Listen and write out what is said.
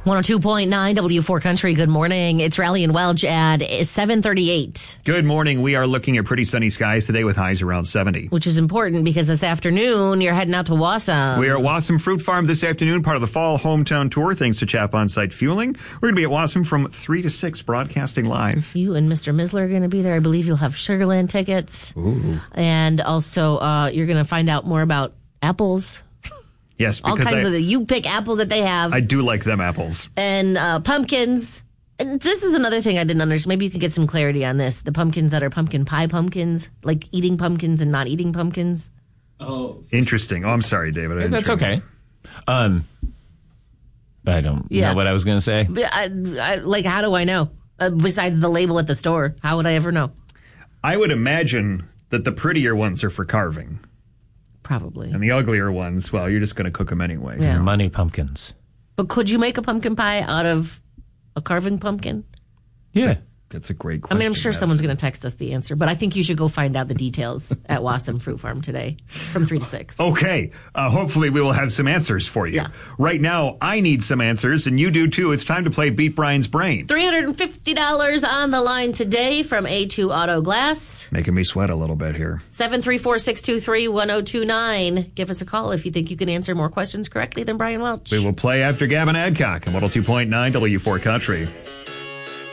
102.9 W4 Country. Good morning. It's Raleigh and Welch at 7:38. Good morning. We are looking at pretty sunny skies today with highs around 70. Which is important because this afternoon you're heading out to Wausau. We are at Wausau Fruit Farm this afternoon, part of the fall hometown tour, thanks to Chap On-Site Fueling. We're going to be at Wausau from 3 to 6, broadcasting live. You and Mr. Misler are going to be there. I believe you'll have Sugarland tickets. Ooh. And also you're going to find out more about apples. Yes, because all kinds of you pick apples that they have. I do like them apples. And pumpkins. And this is another thing I didn't understand. Maybe you could get some clarity on this. The pumpkins that are pumpkin pie pumpkins, like eating pumpkins and not eating pumpkins. Oh, interesting. Oh, I'm sorry, David. That's okay. I don't know what I was going to say. Like, how do I know? Besides the label at the store, how would I ever know? I would imagine that the prettier ones are for carving. Probably. And the uglier ones, well, you're just going to cook them anyway. Yeah. So. Money pumpkins. But could you make a pumpkin pie out of a carving pumpkin? Yeah. That's a great question. I mean, I'm sure someone's going to text us the answer, but I think you should go find out the details at Wausau Fruit Farm today from 3 to 6. Okay. Hopefully we will have some answers for you. Yeah. Right now, I need some answers, and you do too. It's time to play Beat Brian's Brain. $350 on the line today from A2 Auto Glass. Making me sweat a little bit here. 734-623-1029. Give us a call if you think you can answer more questions correctly than Brian Welch. We will play after Gavin Adcock on 102.9 W4 Country.